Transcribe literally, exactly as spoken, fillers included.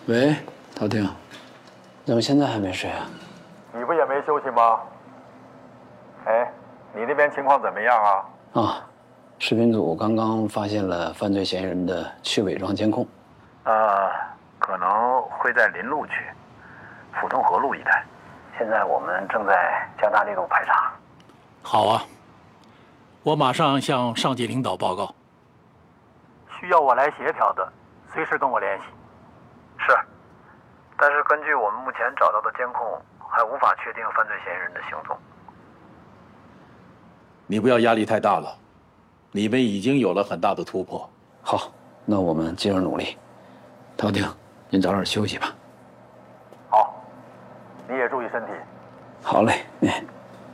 喂，陶婷，怎么现在还没睡啊？ 你不也没休息吗？哎，你那边情况怎么样啊？ 啊，视频组刚刚发现了犯罪嫌疑人的去伪装监控。 呃，可能会在林路区、府通河路一带。现在我们正在加大力度排查。 好啊，我马上向上级领导报告。 需要我来协调的，随时跟我联系。是，但是根据我们目前找到的监控，还无法确定犯罪嫌疑人的行踪。 你不要压力太大了，你们已经有了很大的突破。 好，那我们接着努力。陶婷，您早点休息吧。 好，你也注意身体。 好嘞，嗯。